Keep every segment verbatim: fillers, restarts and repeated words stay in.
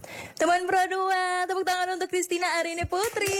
Teman Pro dua, tepuk tangan untuk Christina Arini Putri.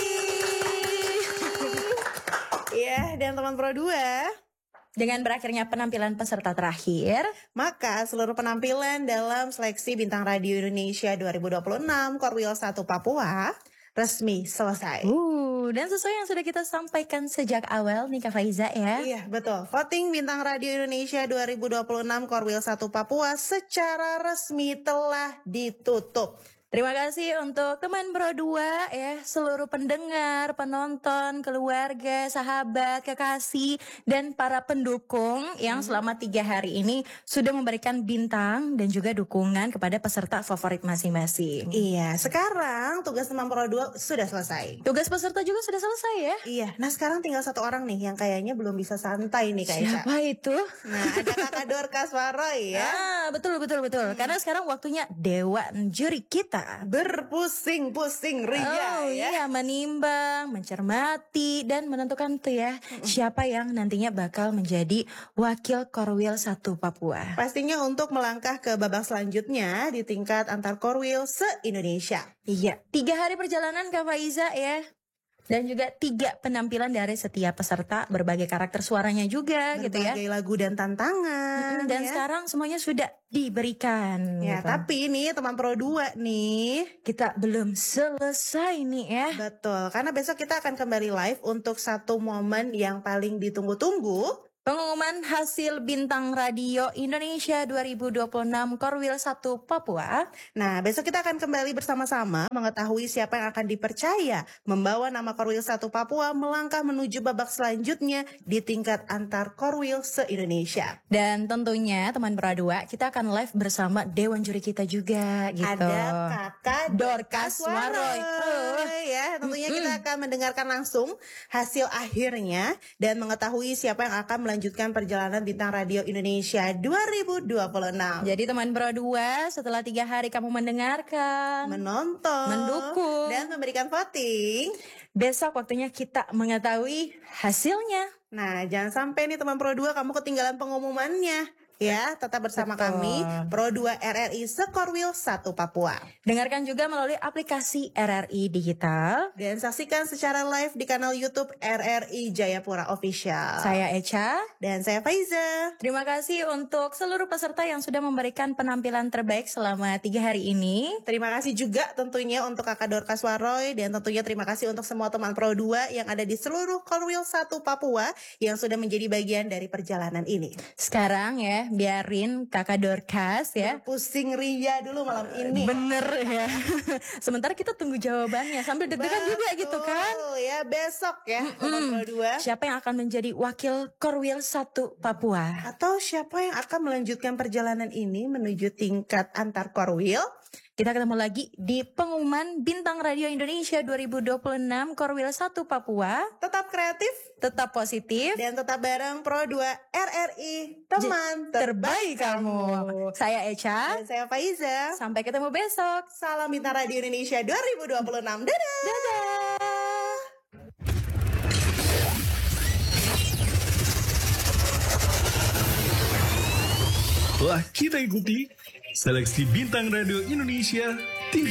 Iya, dan teman Pro dua, dengan berakhirnya penampilan peserta terakhir, maka seluruh penampilan dalam seleksi Bintang Radio Indonesia dua ribu dua puluh enam Korwil satu Papua resmi selesai. Uh, dan sesuai yang sudah kita sampaikan sejak awal nih Kak Faiza ya. Iya, betul. Voting Bintang Radio Indonesia dua ribu dua puluh enam Korwil satu Papua secara resmi telah ditutup. Terima kasih untuk teman Pro dua ya, seluruh pendengar, penonton, keluarga, sahabat, kekasih, dan para pendukung yang selama tiga hari ini sudah memberikan bintang dan juga dukungan kepada peserta favorit masing-masing. Iya, sekarang tugas teman Pro dua sudah selesai. Tugas peserta juga sudah selesai ya? Iya, nah sekarang tinggal satu orang nih yang kayaknya belum bisa santai nih Kak Ica. Siapa itu? Nah, ada Kakak Dorcas Waroy ya. Ah, betul, betul, betul. Hmm. Karena sekarang waktunya Dewan Juri kita berpusing-pusing ria oh, ya. Iya, menimbang, mencermati, dan menentukan tuh ya mm-mm. siapa yang nantinya bakal menjadi wakil Korwil satu Papua. Pastinya untuk melangkah ke babak selanjutnya di tingkat antar Korwil se-Indonesia. Iya, tiga hari perjalanan Kak Faiza ya. Dan juga tiga penampilan dari setiap peserta, berbagai karakter suaranya juga berbagai gitu ya. Berbagai lagu dan tantangan. Dan ya. sekarang semuanya sudah diberikan. Ya, gitu. Tapi ini teman Pro dua nih, kita belum selesai nih ya. Betul, karena besok kita akan kembali live untuk satu momen yang paling ditunggu-tunggu. Pengumuman hasil Bintang Radio Indonesia dua ribu dua puluh enam Korwil satu Papua. Nah, besok kita akan kembali bersama-sama mengetahui siapa yang akan dipercaya membawa nama Korwil satu Papua melangkah menuju babak selanjutnya di tingkat antar Korwil se-Indonesia. Dan tentunya teman Pro dua, kita akan live bersama Dewan Juri kita juga gitu. Ada Kakak Dorcas Waroy. Oh, ya, tentunya mm-hmm. kita akan mendengarkan langsung hasil akhirnya dan mengetahui siapa yang akan melanjutkan Lanjutkan perjalanan Bintang Radio Indonesia dua ribu dua puluh enam. Jadi teman Pro dua, setelah tiga hari kamu mendengarkan, menonton, mendukung, dan memberikan voting, besok waktunya kita mengetahui hasilnya. Nah, jangan sampai nih teman Pro dua kamu ketinggalan pengumumannya. Ya, tetap bersama Betul. kami Pro dua R R I Sekorwil satu Papua. Dengarkan juga melalui aplikasi R R I Digital. Dan saksikan secara live di kanal YouTube R R I Jayapura Official. Saya Echa. Dan saya Faiza. Terima kasih untuk seluruh peserta yang sudah memberikan penampilan terbaik selama tiga hari ini. Terima kasih juga tentunya untuk Kakak Dorcas Waroy. Dan tentunya terima kasih untuk semua teman Pro dua yang ada di seluruh Korwil satu Papua yang sudah menjadi bagian dari perjalanan ini. Sekarang ya, biarin Kakak Dorcas ya pusing ria dulu malam ini. Bener ya. Sementara kita tunggu jawabannya sambil deg-degan juga gitu kan. Ya besok ya Pro dua. Siapa yang akan menjadi wakil Korwil satu Papua? Atau siapa yang akan melanjutkan perjalanan ini menuju tingkat antar Korwil? Kita ketemu lagi di pengumuman Bintang Radio Indonesia dua ribu dua puluh enam Korwil satu Papua. Tetap kreatif, tetap positif, dan tetap bareng Pro dua R R I, teman J- terbaik kamu. Saya Echa. Dan saya Faiza. Sampai ketemu besok. Salam Bintang Radio Indonesia dua ribu dua puluh enam. Dadah. Dadah. Wah, kita ikuti seleksi Bintang Radio Indonesia